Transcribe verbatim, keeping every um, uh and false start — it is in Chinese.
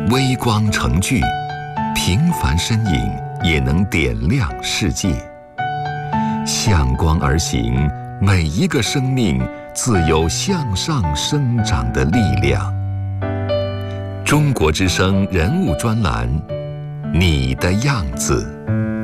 微光成炬，平凡身影也能点亮世界。向光而行，每一个生命自有向上生长的力量。中国之声人物专栏，你的样子。